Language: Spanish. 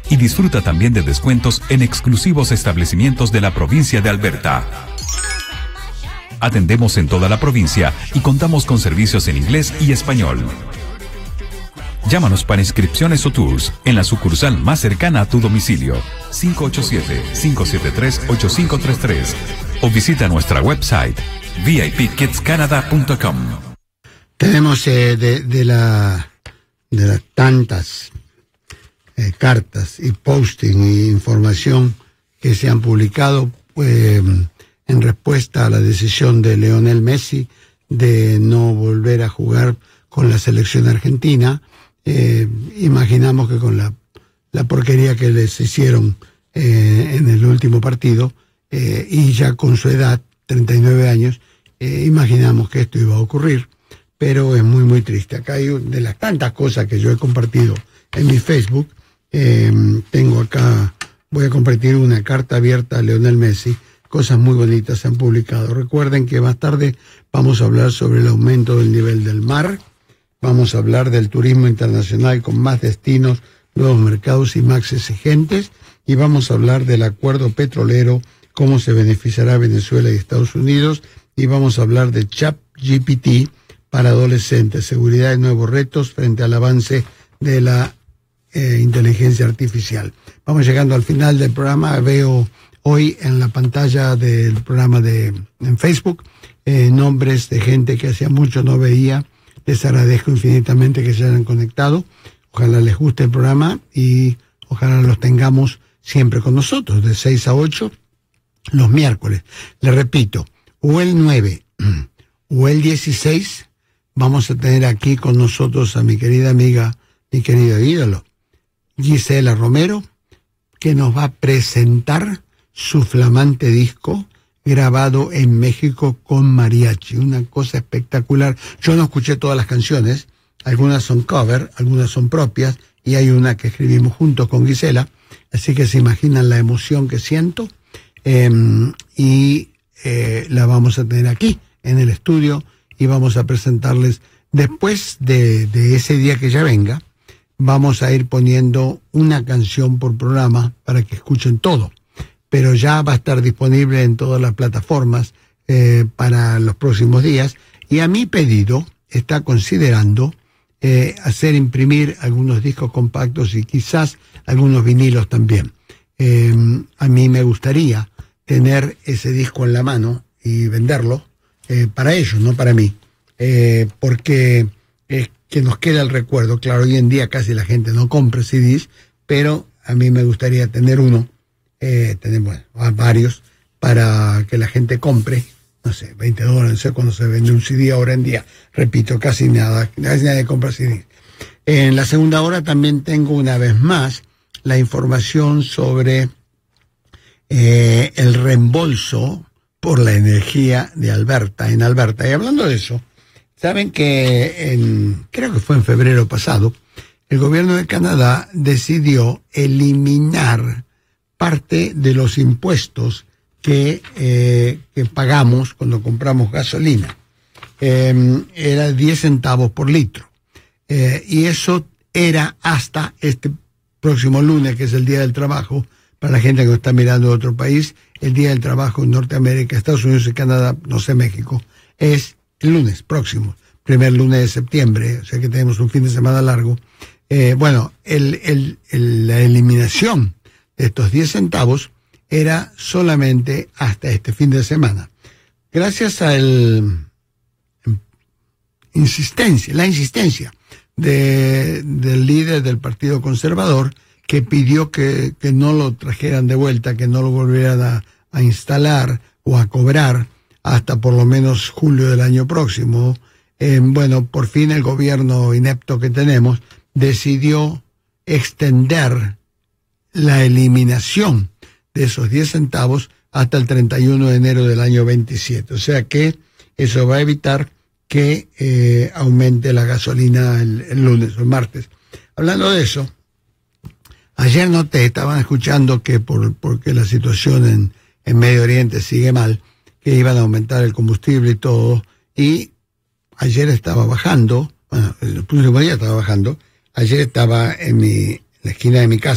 y disfruta también de descuentos en exclusivos establecimientos de la provincia de Alberta. Atendemos en toda la provincia y contamos con servicios en inglés y español. Llámanos para inscripciones o tours en la sucursal más cercana a tu domicilio, 587-573-8533, o visita nuestra website vipkidscanada.com. Tenemos de las tantas cartas y posting y información que se han publicado en respuesta a la decisión de Lionel Messi de no volver a jugar con la selección argentina. Imaginamos que con la porquería que les hicieron en el último partido, y ya con su edad, 39 años, imaginamos que esto iba a ocurrir, pero es muy muy triste. Acá hay de las tantas cosas que yo he compartido en mi Facebook. Tengo acá, voy a compartir una carta abierta a Lionel Messi. Cosas muy bonitas se han publicado. Recuerden que más tarde vamos a hablar sobre el aumento del nivel del mar. Vamos a hablar del turismo internacional con más destinos, nuevos mercados y más exigentes. Y vamos a hablar del acuerdo petrolero, cómo se beneficiará a Venezuela y Estados Unidos. Y vamos a hablar de ChatGPT para adolescentes, seguridad y nuevos retos frente al avance de la inteligencia artificial. Vamos llegando al final del programa. Veo hoy en la pantalla del programa en Facebook nombres de gente que hacía mucho no veía. Les agradezco infinitamente que se hayan conectado. Ojalá les guste el programa y ojalá los tengamos siempre con nosotros, de 6 a 8, los miércoles. Les repito, o el 9 o el 16, vamos a tener aquí con nosotros a mi querida amiga, mi querido ídolo, Gisela Romero, que nos va a presentar su flamante disco grabado en México con mariachi, una cosa espectacular. Yo no escuché todas las canciones, algunas son cover, algunas son propias, y hay una que escribimos juntos con Gisela, así que se imaginan la emoción que siento, y la vamos a tener aquí en el estudio, y vamos a presentarles, después de ese día que ya venga, vamos a ir poniendo una canción por programa para que escuchen todo. Pero ya va a estar disponible en todas las plataformas para los próximos días. Y a mi pedido está considerando imprimir algunos discos compactos y quizás algunos vinilos también. A mí me gustaría tener ese disco en la mano y venderlo para ellos, no para mí. Porque que nos queda el recuerdo. Claro, hoy en día casi la gente no compra CDs, pero a mí me gustaría tener uno. Tenemos varios para que la gente compre, no sé, $20, no sé cuándo se vende un CD ahora en día. Repito, casi nadie compra CD. En la segunda hora también tengo una vez más la información sobre el reembolso por la energía de Alberta, en Alberta. Y hablando de eso, saben que creo que fue en febrero pasado, el gobierno de Canadá decidió eliminar parte de los impuestos que pagamos cuando compramos gasolina. Era 10 centavos por litro. Y eso era hasta este próximo lunes, que es el Día del Trabajo. Para la gente que está mirando de otro país, el Día del Trabajo en Norteamérica, Estados Unidos y Canadá, no sé, México, es el lunes próximo, primer lunes de septiembre, o sea que tenemos un fin de semana largo. La eliminación de estos 10 centavos era solamente hasta este fin de semana. Gracias a la insistencia del líder del Partido Conservador, que pidió que no lo trajeran de vuelta, que no lo volvieran a instalar o a cobrar hasta por lo menos julio del año próximo. Por fin el gobierno inepto que tenemos decidió extender la eliminación de esos 10 centavos hasta el 31 de enero del año 27. O sea que eso va a evitar que aumente la gasolina el lunes o el martes. Hablando de eso, ayer estaban escuchando que porque la situación en Medio Oriente sigue mal, que iban a aumentar el combustible y todo, y ayer estaba bajando, el próximo día estaba bajando, ayer estaba en la esquina de mi casa,